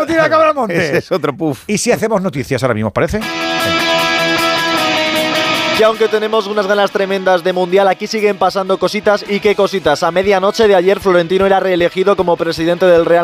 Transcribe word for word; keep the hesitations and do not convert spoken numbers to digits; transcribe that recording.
tiene la cabra al monte. Ese es otro puff. ¿Y si hacemos noticias ahora mismo, os parece? Y aunque tenemos unas ganas tremendas de Mundial, aquí siguen pasando cositas. ¿Y qué cositas? A medianoche de ayer, Florentino era reelegido como presidente del Real